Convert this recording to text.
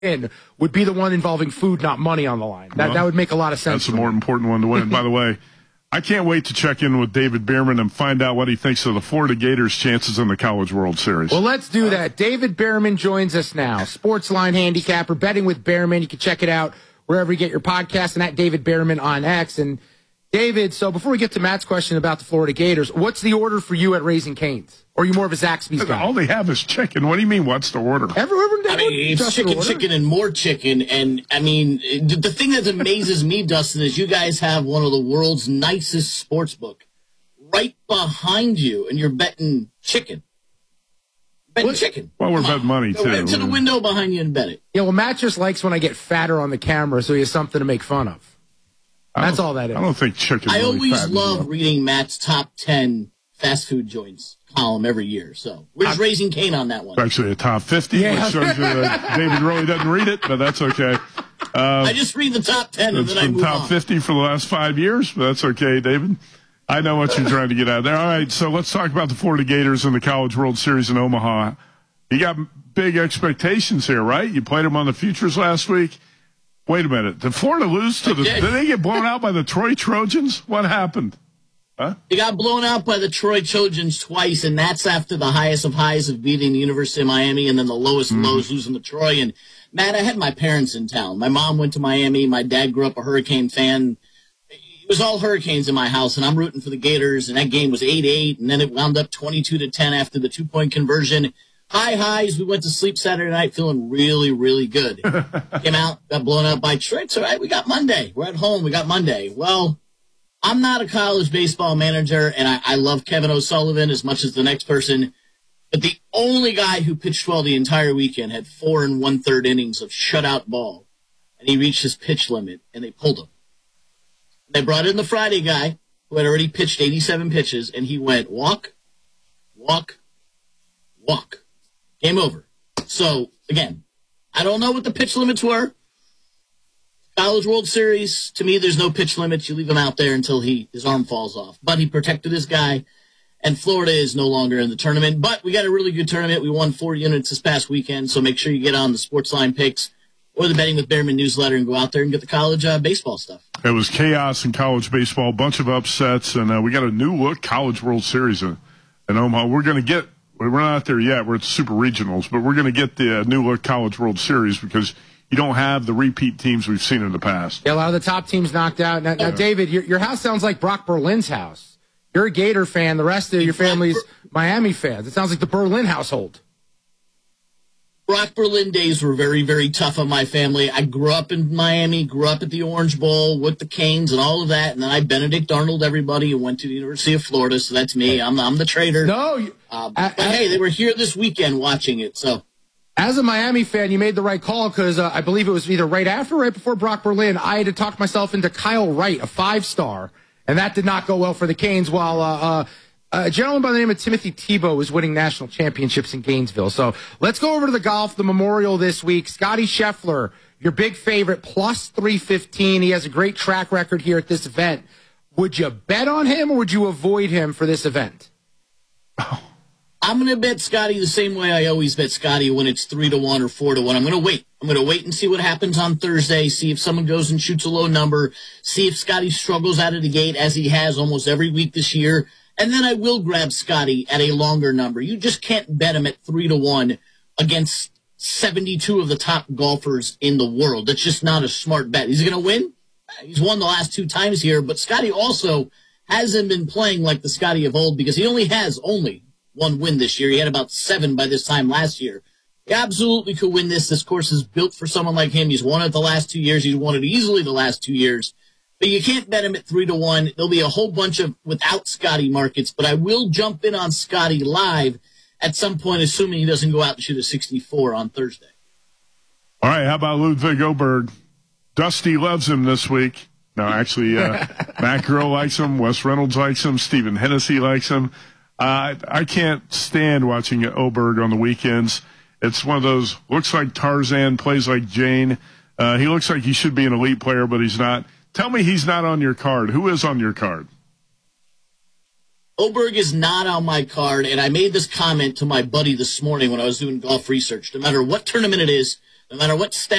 win would be the one involving food, not money on the line. That would make a lot of sense. That's the more important one to win. By the way, I can't wait to check in with David Behrman and find out what he thinks of the Florida Gators' chances in the College World Series. Well, let's do that. David Behrman joins us now. Sportsline handicapper, betting with Behrman. You can check it out wherever you get your podcast, and at David Behrman on X. And David, so before we get to Matt's question about the Florida Gators, what's the order for you at Raising Cane's? Or are you more of a Zaxby's guy? All they have is chicken. What do you mean, what's the order? It's chicken, and more chicken. And, I mean, the thing that amazes me, Dustin, is you guys have one of the world's nicest sports book right behind you, and you're betting chicken. Chicken. Well, we're betting money, too. Go right to the window behind you and bet it. Yeah, well, Matt just likes when I get fatter on the camera, so he has something to make fun of. That's all that is. I don't think chicken. I always love reading Matt's top 10 fast food joints column every year. So where's Raising Cane on that one? It's actually a top 50, which shows you that David really doesn't read it, but that's okay. I just read the top 10 and then I move on. It's been top 50 for the last 5 years, but that's okay, David. I know what you're trying to get out of there. All right, so let's talk about the Florida Gators and the College World Series in Omaha. You got big expectations here, right? You played them on the Futures last week. Wait a minute. Did Florida lose to did they get blown out by the Troy Trojans? What happened? Huh? They got blown out by the Troy Trojans twice, and that's after the highest of highs of beating the University of Miami and then the lowest of lows losing to Troy. And, Matt, I had my parents in town. My mom went to Miami. My dad grew up a Hurricane fan. It was all Hurricanes in my house, and I'm rooting for the Gators, and that game was 8-8, and then it wound up 22-10 after the two-point conversion. High highs. We went to sleep Saturday night feeling really, really good. Came out, got blown out by Troy. It's all right. We got Monday. We're at home. We got Monday. Well, I'm not a college baseball manager, and I love Kevin O'Sullivan as much as the next person. But the only guy who pitched well the entire weekend had 4 1/3 innings of shutout ball, and he reached his pitch limit, and they pulled him. They brought in the Friday guy who had already pitched 87 pitches, and he went walk, walk, walk. Game over. So, again, I don't know what the pitch limits were. College World Series, to me, there's no pitch limits. You leave him out there until his arm falls off. But he protected his guy, and Florida is no longer in the tournament. But we got a really good tournament. We won 4 units this past weekend, so make sure you get on the Sportsline picks or the Betting with Behrman newsletter and go out there and get the college baseball stuff. It was chaos in college baseball, a bunch of upsets, and we got a new-look College World Series in Omaha. We're not out there yet. We're at the Super Regionals, but we're going to get the new-look College World Series because you don't have the repeat teams we've seen in the past. Yeah, a lot of the top teams knocked out. Now David, your house sounds like Brock Berlin's house. You're a Gator fan. The rest of your family's Miami fans. It sounds like the Berlin household. Brock Berlin days were very, very tough on my family. I grew up in Miami, grew up at the Orange Bowl with the Canes and all of that, and then I Benedict Arnold everybody and went to the University of Florida, so that's me. I'm the traitor. No. But hey, they were here this weekend watching it, so. As a Miami fan, you made the right call because I believe it was either right after or right before Brock Berlin. I had to talk myself into Kyle Wright, a 5-star, and that did not go well for the Canes while a gentleman by the name of Timothy Tebow is winning national championships in Gainesville. So let's go over to the golf, the Memorial this week. Scotty Scheffler, your big favorite, plus 315. He has a great track record here at this event. Would you bet on him or would you avoid him for this event? I'm going to bet Scotty the same way I always bet Scotty when it's 3-1 or 4-1. I'm going to wait. I'm going to wait and see what happens on Thursday, see if someone goes and shoots a low number, see if Scotty struggles out of the gate as he has almost every week this year. And then I will grab Scotty at a longer number. You just can't bet him at 3-1 against 72 of the top golfers in the world. That's just not a smart bet. Is he going to win? He's won the last 2 times here, but Scotty also hasn't been playing like the Scotty of old because he only has 1 win this year. He had about 7 by this time last year. He absolutely could win this. This course is built for someone like him. He's won it the last 2 years. He's won it easily the last 2 years. But you can't bet him at 3-1. There'll be a whole bunch of without Scotty markets, but I will jump in on Scotty live at some point, assuming he doesn't go out and shoot a 64 on Thursday. All right, how about Ludwig Oberg? Dusty loves him this week. No, actually, Matt Girl likes him. Wes Reynolds likes him. Stephen Hennessy likes him. I can't stand watching Oberg on the weekends. It's one of those, looks like Tarzan, plays like Jane. He looks like he should be an elite player, but he's not. Tell me he's not on your card. Who is on your card? Oberg is not on my card, and I made this comment to my buddy this morning when I was doing golf research. No matter what tournament it is, no matter what stat